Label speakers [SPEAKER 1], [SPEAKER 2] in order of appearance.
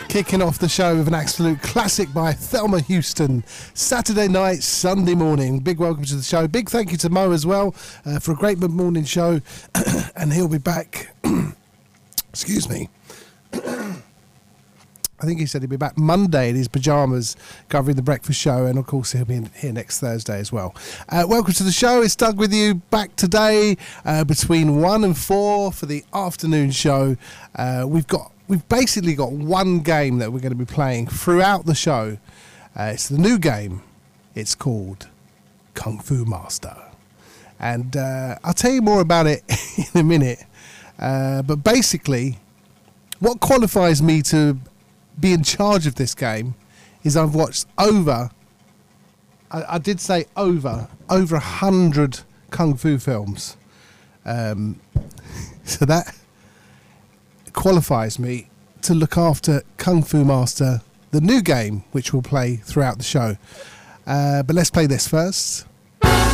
[SPEAKER 1] Kicking off the show with an absolute classic by Thelma Houston. Saturday night, Sunday morning. Big welcome to the show. Big thank you to Mo as well for a great morning show. And he'll be back. Excuse me. I think he said he'd be back Monday in his pyjamas covering the breakfast show, and of course he'll be here next Thursday as well. Welcome to the show. It's Doug with you back today between 1 and 4 for the afternoon show. We've basically got one game that we're going to be playing throughout the show. It's the new game. It's called Kung Fu Master. And I'll tell you more about it in a minute. But basically, what qualifies me to be in charge of this game is I've watched over 100 Kung Fu films. So that qualifies me to look after Kung Fu Master, the new game, which we'll play throughout the show. But let's play this first.